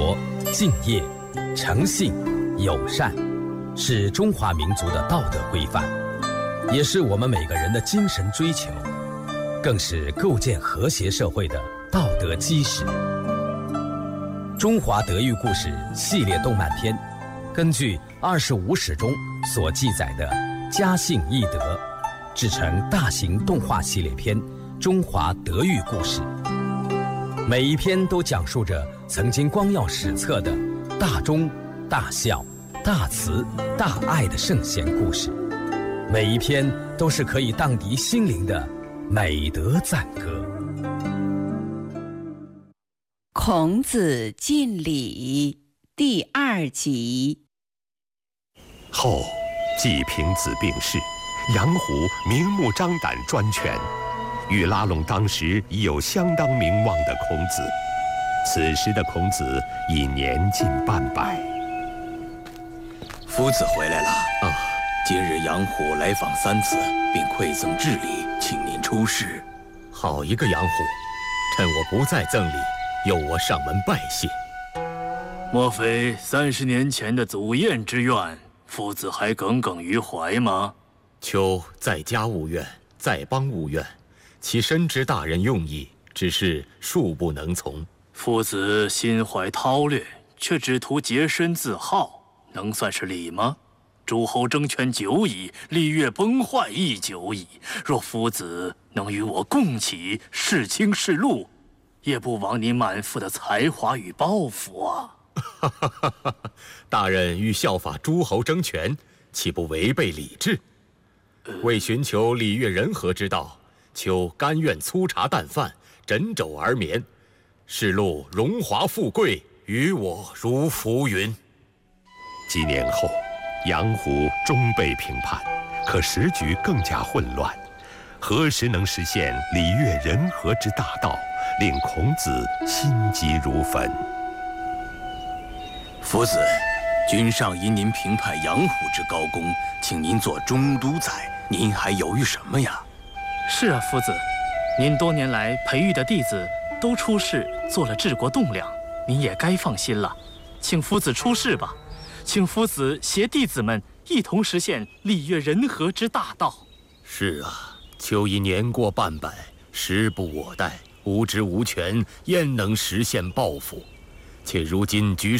国、敬业、诚信、友善，是中华民族的道德规范，也是我们每个人的精神追求，更是构建和谐社会的道德基石。中华德育故事系列动漫片，根据25史中所记载的家信义德，制成大型动画系列片《中华德育故事》。每一篇都讲述着曾经光耀史册的大忠、大孝、大慈、大爱的圣贤故事，每一篇都是可以荡涤心灵的美德赞歌。 孔子敬礼第2集。 后，季平子病逝，杨虎明目张胆专权，欲拉拢当时已有相当名望的孔子。此时的孔子已年近半百。 夫子回来了啊！今日杨虎来访3次，并馈赠至礼，请您出仕。 好一个杨虎！趁我不在赠礼，诱我上门拜谢。 莫非30年前的祖宴之愿，夫子还耿耿于怀吗？ 丘在家务怨，在邦务怨，其深知大人用意，只是恕不能从。 夫子心怀韬略，却只图洁身自好，能算是礼吗？诸侯争权久矣，礼乐崩坏亦久矣。若夫子能与我共起，世卿世禄，也不枉你满腹的才华与抱负啊！ 大人欲效法诸侯争权，岂不违背礼制？为寻求礼乐人和之道，丘甘愿粗茶淡饭，枕肘而眠。世禄荣华富贵，与我如浮云。 几年后，杨虎终被平叛，可时局更加混乱。何时能实现礼乐人和之大道，令孔子心急如焚？ 夫子，君上因您平叛杨虎之高功，请您做中都宰，您还犹豫什么呀？ 是啊，夫子，您多年来培育的弟子都出仕做了治国栋梁，您也该放心了。请夫子出仕吧，请夫子携弟子们一同实现礼乐人和之大道。 是啊，丘已年过半百，时不我待，无职无权，焉能实现抱负？且如今局势